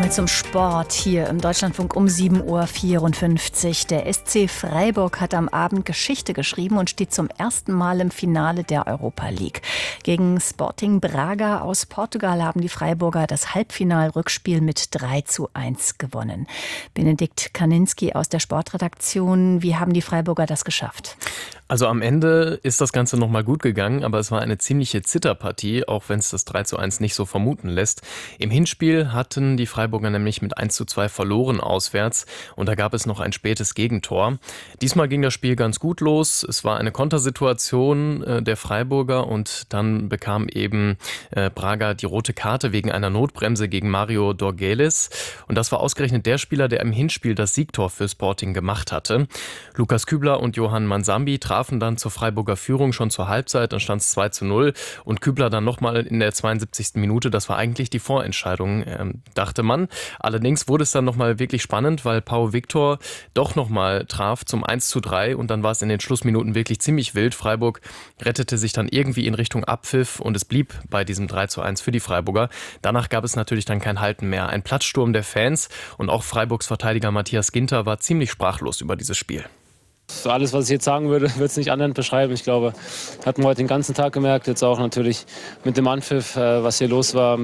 Mal zum Sport hier im Deutschlandfunk um 7:54 Uhr. Der SC Freiburg hat am Abend Geschichte geschrieben und steht zum ersten Mal im Finale der Europa League. Gegen Sporting Braga aus Portugal haben die Freiburger das Halbfinal-Rückspiel mit 3:1 gewonnen. Benedikt Kaninski aus der Sportredaktion, wie haben die Freiburger das geschafft? Also am Ende ist das Ganze nochmal gut gegangen, aber es war eine ziemliche Zitterpartie, auch wenn es das 3:1 nicht so vermuten lässt. Im Hinspiel hatten die Freiburger nämlich mit 1:2 verloren auswärts und da gab es noch ein spätes Gegentor. Diesmal ging das Spiel ganz gut los. Es war eine Kontersituation der Freiburger und dann bekam eben Braga die rote Karte wegen einer Notbremse gegen Mario Dorgeles. Und das war ausgerechnet der Spieler, der im Hinspiel das Siegtor für Sporting gemacht hatte. Lukas Kübler und Johann Mansambi trafen dann zur Freiburger Führung schon zur Halbzeit, dann stand es 2:0 und Kübler dann nochmal in der 72. Minute, das war eigentlich die Vorentscheidung, dachte man. Allerdings wurde es dann nochmal wirklich spannend, weil Pau Victor doch nochmal traf zum 1:3 und dann war es in den Schlussminuten wirklich ziemlich wild. Freiburg rettete sich dann irgendwie in Richtung Abpfiff und es blieb bei diesem 3:1 für die Freiburger. Danach gab es natürlich dann kein Halten mehr. Ein Platzsturm der Fans und auch Freiburgs Verteidiger Matthias Ginter war ziemlich sprachlos über dieses Spiel. Alles, was ich jetzt sagen würde, würde es nicht anderen beschreiben. Ich glaube, hatten wir heute den ganzen Tag gemerkt, jetzt auch natürlich mit dem Anpfiff, was hier los war.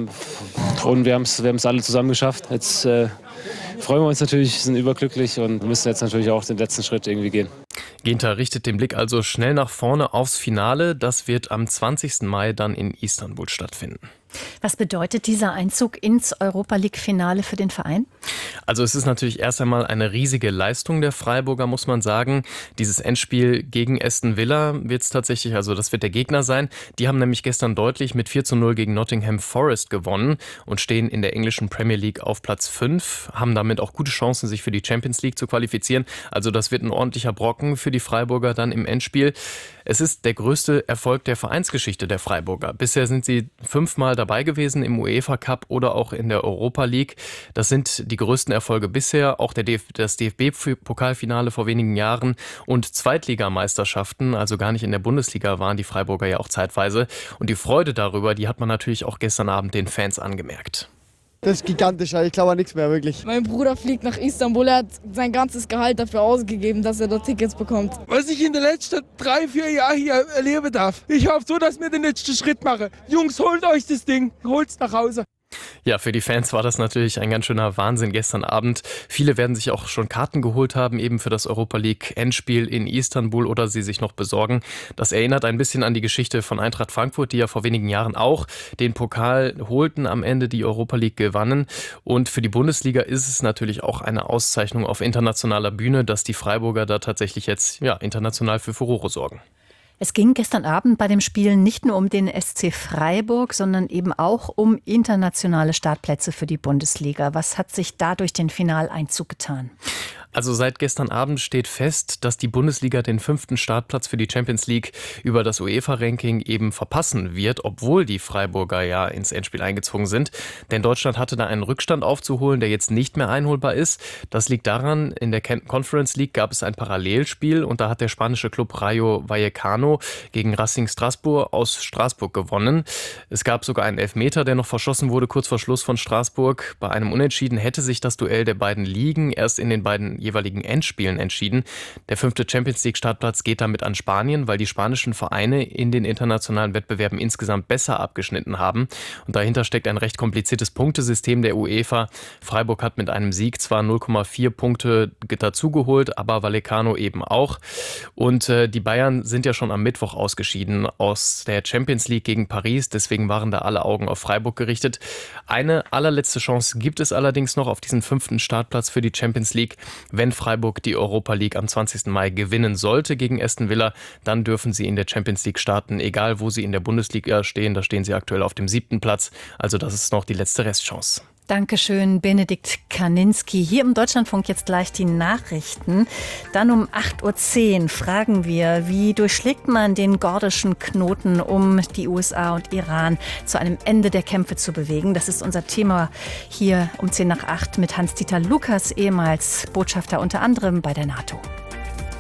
Und wir haben es alle zusammen geschafft. Jetzt freuen wir uns natürlich, sind überglücklich und müssen jetzt natürlich auch den letzten Schritt irgendwie gehen. Ginter richtet den Blick also schnell nach vorne aufs Finale. Das wird am 20. Mai dann in Istanbul stattfinden. Was bedeutet dieser Einzug ins Europa-League-Finale für den Verein? Also es ist natürlich erst einmal eine riesige Leistung der Freiburger, muss man sagen. Dieses Endspiel gegen Aston Villa wird es tatsächlich, also das wird der Gegner sein. Die haben nämlich gestern deutlich mit 4:0 gegen Nottingham Forest gewonnen und stehen in der englischen Premier League auf Platz 5, haben damit auch gute Chancen, sich für die Champions League zu qualifizieren. Also das wird ein ordentlicher Brocken für die Freiburger dann im Endspiel. Es ist der größte Erfolg der Vereinsgeschichte der Freiburger. Bisher sind sie 5-mal dabei gewesen im UEFA Cup oder auch in der Europa League. Das sind die größten Erfolge bisher. Auch das DFB-Pokalfinale vor wenigen Jahren und Zweitligameisterschaften, also gar nicht in der Bundesliga, waren die Freiburger ja auch zeitweise. Und die Freude darüber, die hat man natürlich auch gestern Abend den Fans angemerkt. Das ist gigantisch, ich glaube an nichts mehr, wirklich. Mein Bruder fliegt nach Istanbul, er hat sein ganzes Gehalt dafür ausgegeben, dass er dort Tickets bekommt. Was ich in den letzten 3-4 Jahren hier erleben darf. Ich hoffe so, dass wir den letzten Schritt machen. Jungs, holt euch das Ding, holt's nach Hause. Ja, für die Fans war das natürlich ein ganz schöner Wahnsinn gestern Abend. Viele werden sich auch schon Karten geholt haben, eben für das Europa League Endspiel in Istanbul oder sie sich noch besorgen. Das erinnert ein bisschen an die Geschichte von Eintracht Frankfurt, die ja vor wenigen Jahren auch den Pokal holten, am Ende die Europa League gewannen. Und für die Bundesliga ist es natürlich auch eine Auszeichnung auf internationaler Bühne, dass die Freiburger da tatsächlich jetzt international für Furore sorgen. Es ging gestern Abend bei dem Spiel nicht nur um den SC Freiburg, sondern eben auch um internationale Startplätze für die Bundesliga. Was hat sich da durch den Finaleinzug getan? Also seit gestern Abend steht fest, dass die Bundesliga den 5. Startplatz für die Champions League über das UEFA-Ranking eben verpassen wird, obwohl die Freiburger ja ins Endspiel eingezogen sind. Denn Deutschland hatte da einen Rückstand aufzuholen, der jetzt nicht mehr einholbar ist. Das liegt daran, in der Conference League gab es ein Parallelspiel und da hat der spanische Club Rayo Vallecano gegen Racing Strasbourg aus Straßburg gewonnen. Es gab sogar einen Elfmeter, der noch verschossen wurde, kurz vor Schluss von Straßburg. Bei einem Unentschieden hätte sich das Duell der beiden Ligen erst in den beiden jeweiligen Endspielen entschieden. Der 5. Champions League Startplatz geht damit an Spanien, weil die spanischen Vereine in den internationalen Wettbewerben insgesamt besser abgeschnitten haben. Und dahinter steckt ein recht kompliziertes Punktesystem der UEFA. Freiburg hat mit einem Sieg zwar 0,4 Punkte dazugeholt, aber Vallecano eben auch. Und die Bayern sind ja schon am Mittwoch ausgeschieden aus der Champions League gegen Paris. Deswegen waren da alle Augen auf Freiburg gerichtet. Eine allerletzte Chance gibt es allerdings noch auf diesen 5. Startplatz für die Champions League. Wenn Freiburg die Europa League am 20. Mai gewinnen sollte gegen Aston Villa, dann dürfen sie in der Champions League starten, egal wo sie in der Bundesliga stehen. Da stehen sie aktuell auf dem 7. Platz. Also das ist noch die letzte Restchance. Dankeschön, Benedikt Kaninski. Hier im Deutschlandfunk jetzt gleich die Nachrichten. Dann um 8:10 Uhr fragen wir, wie durchschlägt man den gordischen Knoten, um die USA und Iran zu einem Ende der Kämpfe zu bewegen. Das ist unser Thema hier um 7:50 mit Hans-Dieter Lukas, ehemals Botschafter unter anderem bei der NATO.